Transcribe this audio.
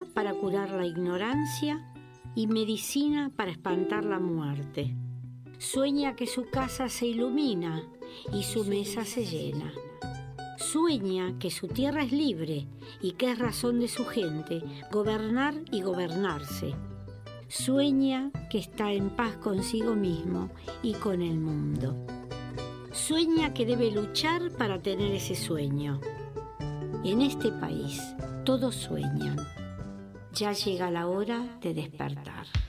para curar la ignorancia y medicina para espantar la muerte. Sueña que su casa se ilumina y su mesa se llena. Sueña que su tierra es libre y que es razón de su gente gobernar y gobernarse. Sueña que está en paz consigo mismo y con el mundo. Sueña que debe luchar para tener ese sueño. En este país todos sueñan. Ya llega la hora de despertar.